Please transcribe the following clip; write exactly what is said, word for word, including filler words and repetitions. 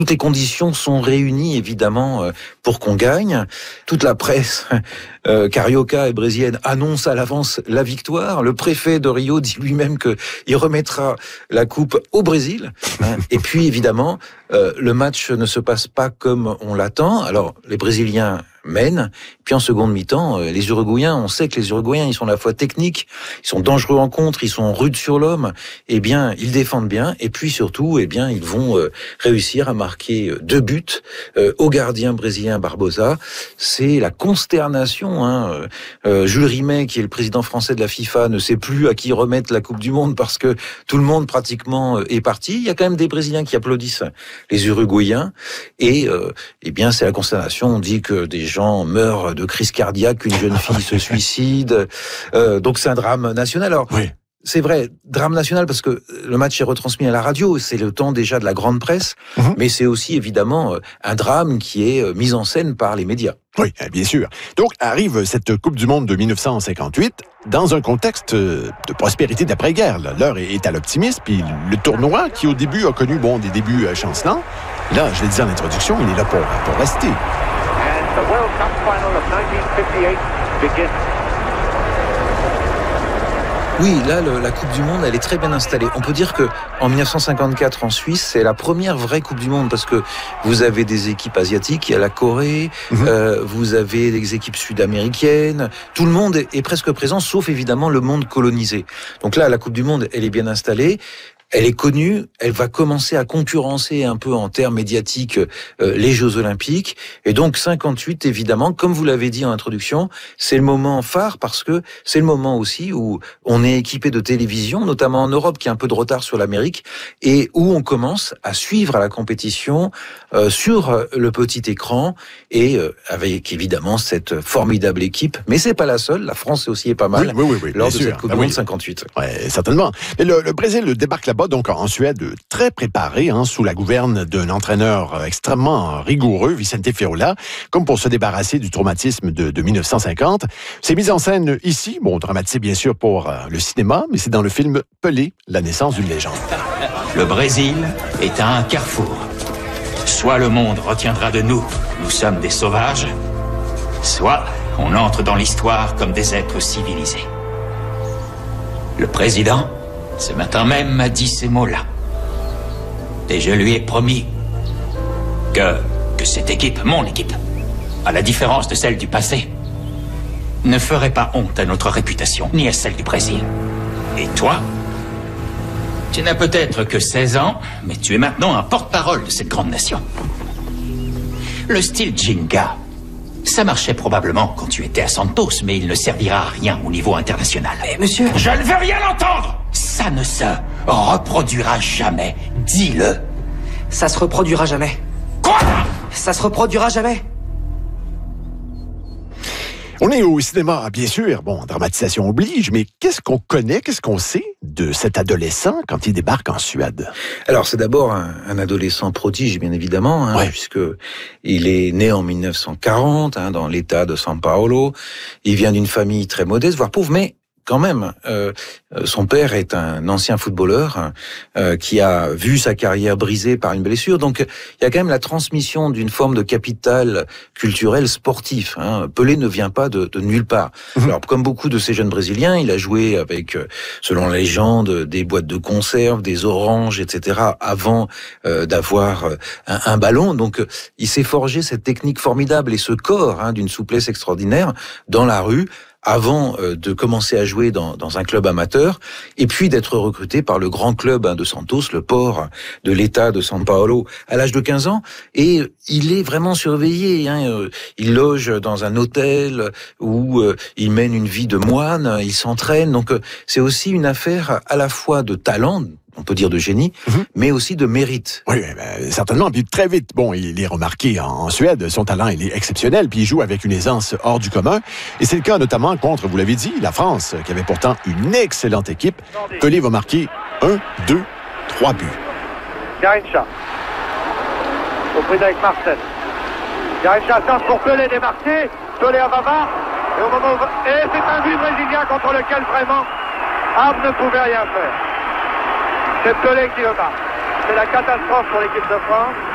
Toutes les conditions sont réunies, évidemment, pour qu'on gagne. Toute la presse euh, carioca et brésilienne annonce à l'avance la victoire. Le préfet de Rio dit lui-même qu'il remettra la coupe au Brésil. Hein. Et puis, évidemment, euh, le match ne se passe pas comme on l'attend. Alors, les Brésiliens mènent. Puis en seconde mi-temps, les Uruguayens, on sait que les Uruguayens, ils sont à la fois techniques, ils sont dangereux en contre, ils sont rudes sur l'homme. Eh bien, ils défendent bien. Et puis surtout, eh bien, ils vont euh, réussir à marquer deux buts euh, au gardien brésilien Barbosa. C'est la consternation. Hein. Euh, Jules Rimet, qui est le président français de la FIFA, ne sait plus à qui remettre la Coupe du Monde parce que tout le monde pratiquement est parti. Il y a quand même des Brésiliens qui applaudissent les Uruguayens. Et euh, eh bien, c'est la consternation. On dit que des gens meurent de crise cardiaque, qu'une jeune fille se suicide. Euh, donc c'est un drame national. Alors, oui. C'est vrai, drame national parce que le match est retransmis à la radio, c'est le temps déjà de la grande presse, mmh. mais c'est aussi évidemment un drame qui est mis en scène par les médias. Oui, bien sûr. Donc arrive cette Coupe du Monde de dix-neuf cent cinquante-huit dans un contexte de prospérité d'après-guerre. L'heure est à l'optimisme, puis le tournoi qui au début a connu bon des débuts chancelants, là, je l'ai dit en introduction, il est là pour, pour rester. And the World Cup final of nineteen fifty-eight begins. Oui, là, le, la Coupe du Monde, elle est très bien installée. On peut dire que en dix-neuf cent cinquante-quatre, en Suisse, c'est la première vraie Coupe du Monde parce que vous avez des équipes asiatiques, il y a la Corée, mmh. euh, vous avez des équipes sud-américaines. Tout le monde est, est presque présent, sauf évidemment le monde colonisé. Donc là, la Coupe du Monde, elle est bien installée. Elle est connue, elle va commencer à concurrencer un peu en termes médiatiques euh, les Jeux Olympiques. Et donc cinquante-huit, évidemment, comme vous l'avez dit en introduction, c'est le moment phare parce que c'est le moment aussi où on est équipé de télévision, notamment en Europe qui a un peu de retard sur l'Amérique, et où on commence à suivre la compétition euh, sur le petit écran et euh, avec évidemment cette formidable équipe. Mais c'est pas la seule, la France aussi est pas mal oui, oui, oui, oui, lors de sûr. cette Coupe ah, du Monde oui. cinquante-huit. Ouais, certainement. Et le, le Brésil le débarque là-bas, donc en Suède, très préparé, hein, sous la gouverne d'un entraîneur extrêmement rigoureux, Vicente Feola, comme pour se débarrasser du traumatisme de, de dix-neuf cent cinquante. C'est mis en scène ici, bon, dramatisé bien sûr pour euh, le cinéma, mais c'est dans le film Pelé, la naissance d'une légende. Le Brésil est à un carrefour. Soit le monde retiendra de nous, nous sommes des sauvages, soit on entre dans l'histoire comme des êtres civilisés. Le président, ce matin même, m'a dit ces mots-là. Et je lui ai promis que, que cette équipe, mon équipe, à la différence de celle du passé, ne ferait pas honte à notre réputation, ni à celle du Brésil. Et toi, tu n'as peut-être que seize ans, mais tu es maintenant un porte-parole de cette grande nation. Le style Jenga, ça marchait probablement quand tu étais à Santos, mais il ne servira à rien au niveau international. Mais monsieur... Je ne veux rien entendre! Ça ne se reproduira jamais. Dis-le. Ça se reproduira jamais. Quoi? Ça se reproduira jamais. On est au cinéma, bien sûr. Bon, dramatisation oblige, mais qu'est-ce qu'on connaît, qu'est-ce qu'on sait de cet adolescent quand il débarque en Suède? Alors, c'est d'abord un, un adolescent prodige, bien évidemment, hein, ouais. puisque il est né en dix-neuf cent quarante, hein, dans l'état de São Paulo. Il vient d'une famille très modeste, voire pauvre, mais quand même, euh, son père est un ancien footballeur euh, qui a vu sa carrière brisée par une blessure. Donc, il y a quand même la transmission d'une forme de capital culturel sportif. Hein. Pelé ne vient pas de, de nulle part. Mmh. Alors, comme beaucoup de ces jeunes Brésiliens, il a joué avec, selon la légende, des boîtes de conserve, des oranges, et cetera, avant euh, d'avoir un, un ballon. Donc, il s'est forgé cette technique formidable et ce corps hein, d'une souplesse extraordinaire dans la rue, avant euh, de commencer à jouer dans, dans un club amateur, et puis d'être recruté par le grand club hein, de Santos, le port de l'État de São Paulo, à l'âge de quinze ans, et il est vraiment surveillé. Hein, euh, il loge dans un hôtel où euh, il mène une vie de moine, il s'entraîne, donc euh, c'est aussi une affaire à la fois de talent, on peut dire de génie, mmh. mais aussi de mérite. Oui, ben, certainement. Puis très vite, bon, il est remarqué en, en Suède. Son talent, il est exceptionnel. Puis il joue avec une aisance hors du commun. Et c'est le cas notamment contre, vous l'avez dit, la France, qui avait pourtant une excellente équipe. Pelé va marquer un, deux, trois buts. Garrincha. Au prix avec Marcel. Garrincha tente pour Pelé démarqué. Pelé à Bavard. Et au moment où... Et c'est un but brésilien contre lequel vraiment Ab ne pouvait rien faire. C'est Pelé qui le marque. C'est la catastrophe pour l'équipe de France.